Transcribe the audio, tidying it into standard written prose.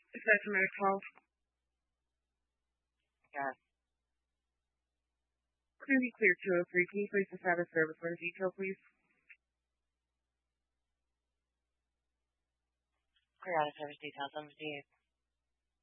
Assessment of 12. Yes. Clearly clear 203. Can you please decide a service for detail, please? Clear out of service details. I'm received.